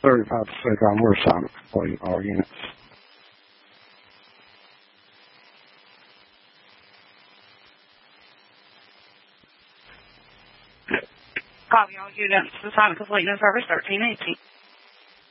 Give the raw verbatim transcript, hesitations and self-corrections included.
thirty-five percent on we're assigned to complete all units. Copy all units assigned to complete in service thirteen eighteen.